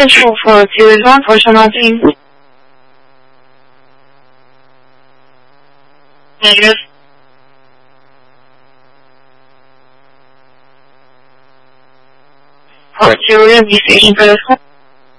Control 402 is on portion on team. Negative. Port 2 empty station for this one.